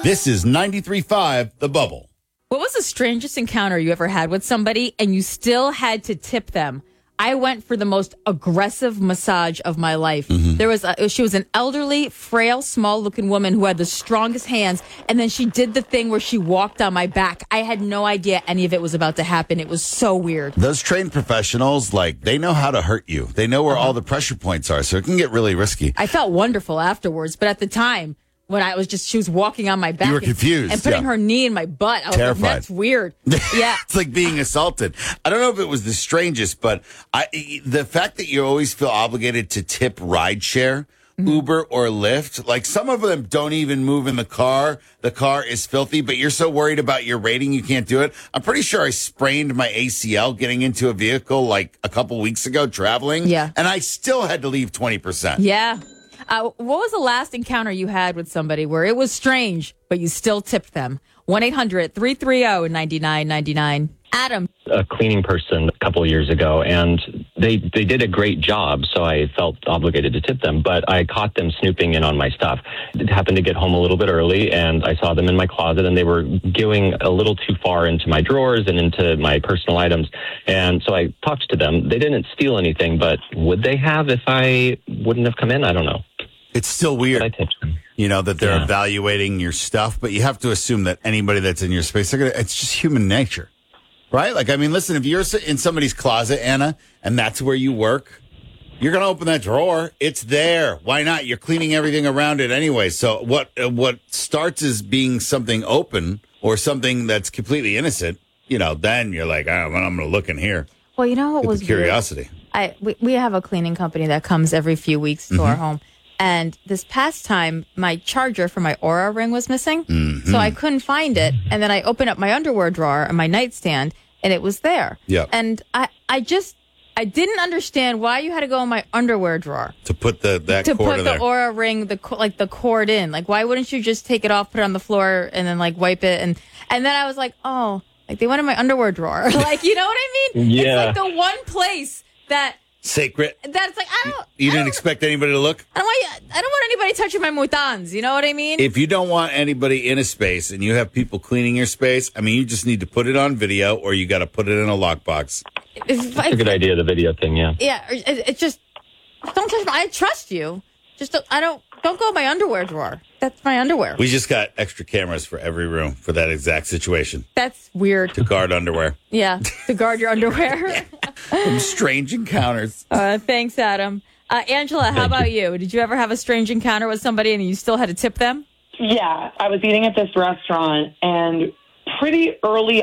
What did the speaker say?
This is 93.5 The Bubble. What was the strangest encounter you ever had with somebody and you still had to tip them? I went for the most aggressive massage of my life. She was an elderly, frail, small-looking woman who had the strongest hands, and then she did the thing where she walked on my back. I had no idea any of it was about to happen. It was so weird. Those trained professionals, they know how to hurt you. They know where all the pressure points are, so it can get really risky. I felt wonderful afterwards, but at the time, when she was walking on my back. You were confused. And putting her knee in my butt. I was terrified. like, that's weird. Yeah. It's like being assaulted. I don't know if it was the strangest, but the fact that you always feel obligated to tip rideshare, Uber or Lyft, like some of them don't even move in the car. The car is filthy, but you're so worried about your rating you can't do it. I'm pretty sure I sprained my ACL getting into a vehicle like a couple weeks ago traveling. Yeah. And I still had to leave 20%. Yeah. What was the last encounter you had with somebody where it was strange, but you still tipped them? 1-800-330-9999. Adam. A cleaning person a couple of years ago, and they did a great job, so I felt obligated to tip them, but I caught them snooping in on my stuff. I happened to get home a little bit early, and I saw them in my closet, and they were going a little too far into my drawers and into my personal items, and so I talked to them. They didn't steal anything, but would they have if I wouldn't have come in? I don't know. It's still weird, I tipped them. That they're evaluating your stuff, but you have to assume that anybody that's in your space, it's just human nature, right? Listen, if you're in somebody's closet, Anna, and that's where you work, you're going to open that drawer. It's there. Why not? You're cleaning everything around it anyway. So what starts as being something open or something that's completely innocent, then you're like, I'm going to look in here. Well, you know what was curiosity? We have a cleaning company that comes every few weeks to our home. And this past time, my charger for my Aura ring was missing. So I couldn't find it. And then I opened up my underwear drawer and my nightstand, and it was there. Yeah. And I didn't understand why you had to go in my underwear drawer. To put the Aura ring, the cord in. Like, why wouldn't you just take it off, put it on the floor, and then, wipe it? And then I was like, oh, they went in my underwear drawer. You know what I mean? Yeah. It's like the one place that... Sacred. That's like, You didn't expect anybody to look? I don't want anybody touching my mutans. You know what I mean? If you don't want anybody in a space and you have people cleaning your space, you just need to put it on video or you got to put it in a lockbox. That's a good idea, the video thing, yeah. Yeah, it's just, don't touch I trust you. Just don't go in my underwear drawer. That's my underwear. We just got extra cameras for every room for that exact situation. That's weird. To guard underwear. Yeah, to guard your underwear. Some strange encounters. Thanks, Adam. Angela, how about you? Did you ever have a strange encounter with somebody and you still had to tip them? Yeah, I was eating at this restaurant, and pretty early